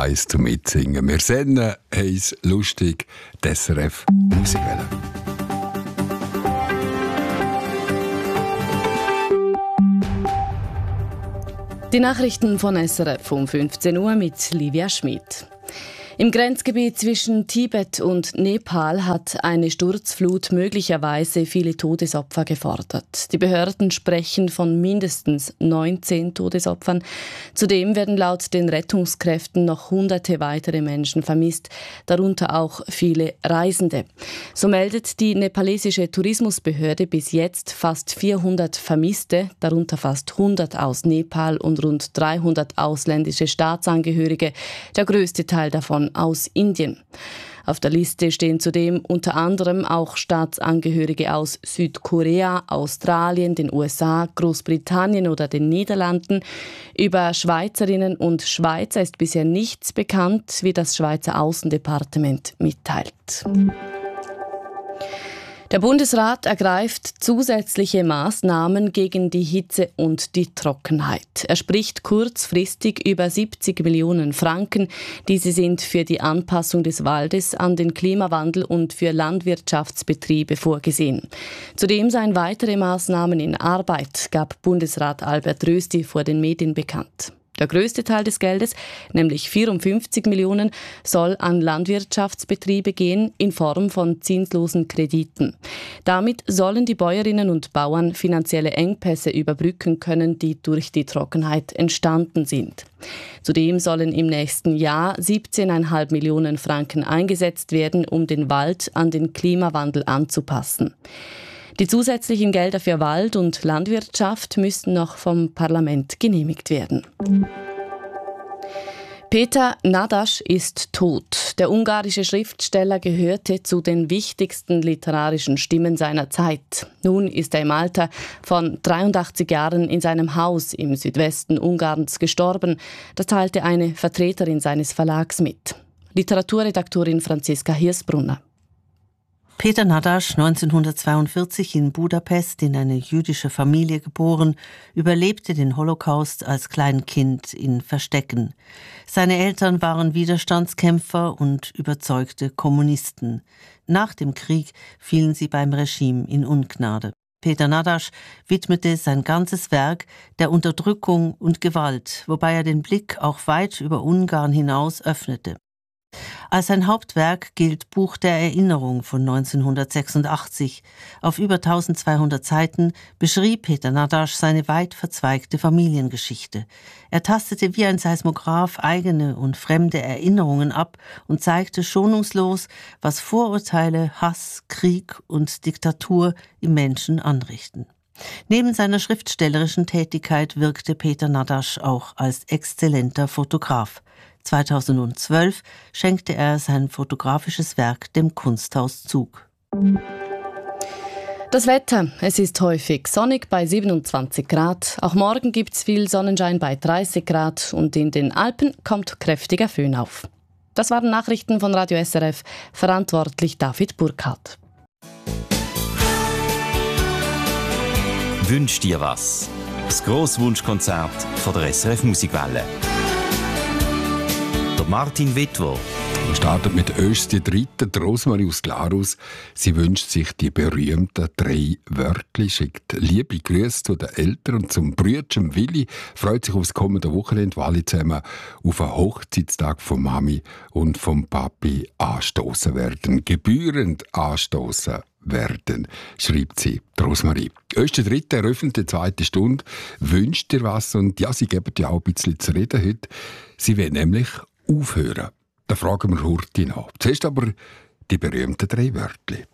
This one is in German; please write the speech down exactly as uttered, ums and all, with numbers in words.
eins zum Mitsingen. Wir senden eins lustig, die S R F Musikwelle. Die Nachrichten von S R F um fünfzehn Uhr mit Livia Schmid. Im Grenzgebiet zwischen Tibet und Nepal hat eine Sturzflut möglicherweise viele Todesopfer gefordert. Die Behörden sprechen von mindestens neunzehn Todesopfern. Zudem werden laut den Rettungskräften noch hunderte weitere Menschen vermisst, darunter auch viele Reisende. So meldet die nepalesische Tourismusbehörde bis jetzt fast vierhundert Vermisste, darunter fast hundert aus Nepal und rund dreihundert ausländische Staatsangehörige, der größte Teil davon aus Indien. Auf der Liste stehen zudem unter anderem auch Staatsangehörige aus Südkorea, Australien, den U S A, Großbritannien oder den Niederlanden. Über Schweizerinnen und Schweizer ist bisher nichts bekannt, wie das Schweizer Aussendepartement mitteilt. Der Bundesrat ergreift zusätzliche Maßnahmen gegen die Hitze und die Trockenheit. Er spricht kurzfristig über siebzig Millionen Franken. Diese sind für die Anpassung des Waldes an den Klimawandel und für Landwirtschaftsbetriebe vorgesehen. Zudem seien weitere Maßnahmen in Arbeit, gab Bundesrat Albert Rösti vor den Medien bekannt. Der größte Teil des Geldes, nämlich vierundfünfzig Millionen, soll an Landwirtschaftsbetriebe gehen in Form von zinslosen Krediten. Damit sollen die Bäuerinnen und Bauern finanzielle Engpässe überbrücken können, die durch die Trockenheit entstanden sind. Zudem sollen im nächsten Jahr siebzehn Komma fünf Millionen Franken eingesetzt werden, um den Wald an den Klimawandel anzupassen. Die zusätzlichen Gelder für Wald und Landwirtschaft müssten noch vom Parlament genehmigt werden. Peter Nadaš ist tot. Der ungarische Schriftsteller gehörte zu den wichtigsten literarischen Stimmen seiner Zeit. Nun ist er im Alter von dreiundachtzig Jahren in seinem Haus im Südwesten Ungarns gestorben. Das teilte eine Vertreterin seines Verlags mit. Literaturredaktorin Franziska Hirsbrunner. Peter Nadaš, neunzehnhundertzweiundvierzig in Budapest in eine jüdische Familie geboren, überlebte den Holocaust als Kleinkind in Verstecken. Seine Eltern waren Widerstandskämpfer und überzeugte Kommunisten. Nach dem Krieg fielen sie beim Regime in Ungnade. Peter Nadaš widmete sein ganzes Werk der Unterdrückung und Gewalt, wobei er den Blick auch weit über Ungarn hinaus öffnete. Als sein Hauptwerk gilt Buch der Erinnerung von neunzehnhundertsechsundachtzig. Auf über eintausendzweihundert Seiten beschrieb Peter Nadaš seine weit verzweigte Familiengeschichte. Er tastete wie ein Seismograph eigene und fremde Erinnerungen ab und zeigte schonungslos, was Vorurteile, Hass, Krieg und Diktatur im Menschen anrichten. Neben seiner schriftstellerischen Tätigkeit wirkte Peter Nadaš auch als exzellenter Fotograf. zweitausendzwölf schenkte er sein fotografisches Werk dem Kunsthaus Zug. Das Wetter. Es ist häufig sonnig bei siebenundzwanzig Grad. Auch morgen gibt es viel Sonnenschein bei dreißig Grad und in den Alpen kommt kräftiger Föhn auf. Das waren Nachrichten von Radio S R F. Verantwortlich David Burkhardt. Wünsch dir was? Das grosse Wunschkonzert von der S R F Musikwelle. Der Martin Wittwer. Wir starten mit Östi Dritte, Rosmarie aus Glarus. Sie wünscht sich die berühmten drei Wörter, schickt liebe Grüße zu den Eltern und zum Brüdchen Willi, freut sich aufs kommende Wochenende, wo alle zusammen auf einen Hochzeitstag von Mami und vom Papi anstoßen werden, gebührend anstoßen werden, schreibt sie, Rosmarie. Östi Dritte eröffnet die zweite Stunde, wünscht dir was und ja, sie geben dir auch ein bisschen zu reden heute. Sie will nämlich aufhören. Da fragen wir Hurti nach. Zuerst aber die berühmten drei Wörter.